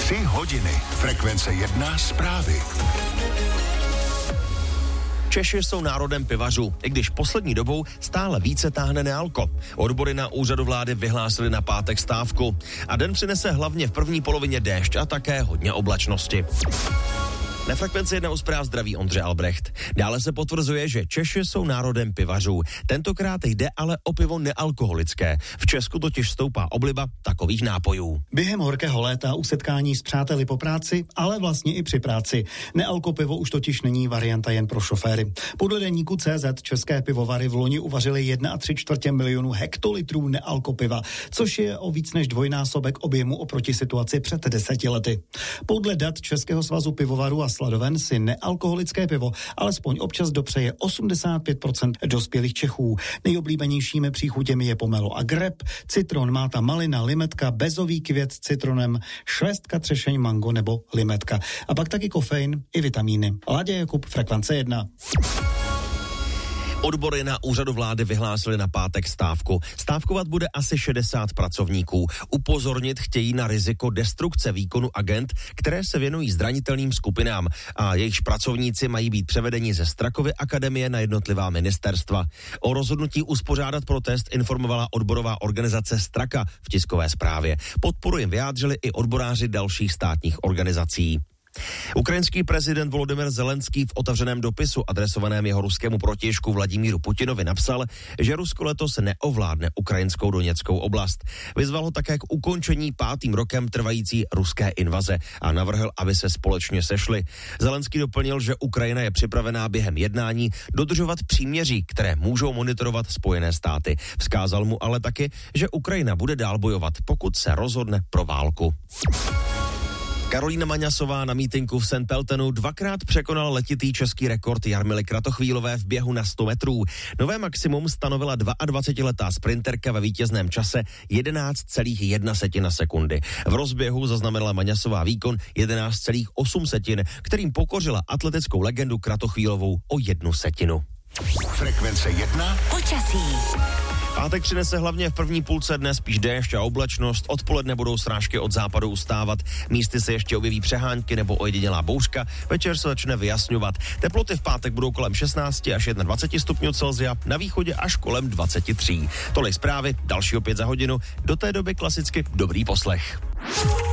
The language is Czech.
3 hodiny. Frekvence 1 zprávy. Češi jsou národem pivařů, i když poslední dobou stále více táhne nealko. Odbory na úřadu vlády vyhlásily na pátek stávku a den přinese hlavně v první polovině déšť a také hodně oblačnosti. Na Frekvenci 1 u zpráv zdraví Ondřej Albrecht. Dále se potvrzuje, že Češi jsou národem pivařů. Tentokrát jde ale o pivo nealkoholické. V Česku totiž stoupá obliba takových nápojů. Během horkého léta u setkání s přáteli po práci, ale vlastně i při práci. Nealko pivo už totiž není varianta jen pro šoféry. Podle deníku CZ české pivovary v loni uvařily 1,3 milionu hektolitrů nealko piva, což je o víc než dvojnásobek objemu oproti situaci před 10 lety. Podle dat Českého svazu pivovarů a sladoven si nealkoholické pivo alespoň občas dopřeje 85% dospělých Čechů. Nejoblíbenějšími příchutěmi je pomelo a greb, citron, máta, malina, limetka, bezový květ s citronem, švestka, třešeň, mango nebo limetka. A pak taky kofein i vitamíny. Láďa Jakub, Frekvence 1. Odbory na úřadu vlády vyhlásily na pátek stávku. Stávkovat bude asi 60 pracovníků. Upozornit chtějí na riziko destrukce výkonu agent, které se věnují zranitelným skupinám a jejichž pracovníci mají být převedeni ze Strakovy akademie na jednotlivá ministerstva. O rozhodnutí uspořádat protest informovala odborová organizace Straka v tiskové zprávě. Podporu jim vyjádřili i odboráři dalších státních organizací. Ukrajinský prezident Volodymyr Zelenský v otevřeném dopisu adresovaném jeho ruskému protějšku Vladimíru Putinovi napsal, že Rusko letos neovládne ukrajinskou Doněckou oblast. Vyzval ho také k ukončení 5. rokem trvající ruské invaze a navrhl, aby se společně sešli. Zelenský doplnil, že Ukrajina je připravená během jednání dodržovat příměří, které můžou monitorovat Spojené státy. Vzkázal mu ale taky, že Ukrajina bude dál bojovat, pokud se rozhodne pro válku. Karolína Maňasová na mítinku v St. Pöltenu dvakrát překonala letitý český rekord Jarmily Kratochvílové v běhu na 100 metrů. Nové maximum stanovila 22letá sprinterka ve vítězném čase 11,1 sekundy. V rozběhu zaznamenala Maňasová výkon 11,8, kterým pokořila atletickou legendu Kratochvílovou o 1 setinu. Frekvence 1. Počasí. Pátek přinese hlavně v první půlce dne spíš déšť a oblačnost. Odpoledne budou srážky od západu ustávat. Místy se ještě objeví přehánky nebo ojedinělá bouřka. Večer se začne vyjasňovat. Teploty v pátek budou kolem 16 až 21 stupňů Celsia, na východě až kolem 23. Tolik zprávy, další opět za hodinu. Do té doby klasicky dobrý poslech.